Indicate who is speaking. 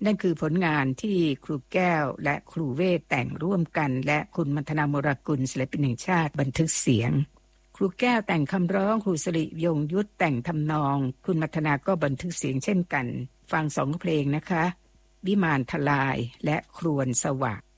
Speaker 1: นั่นคือผลงานที่ครูแก้วและครูเวทแต่งร่วมกันและคุณมัทนาโมรากุลศิลปินแห่งชาติบันทึกเสียงครูแก้วแต่งคำร้องครูสิริยงยุทธแต่งทำนองคุณมัทนาก็บันทึกเสียงเช่นกันฟัง2เพลงนะคะวิมานทลายและครวญสวาก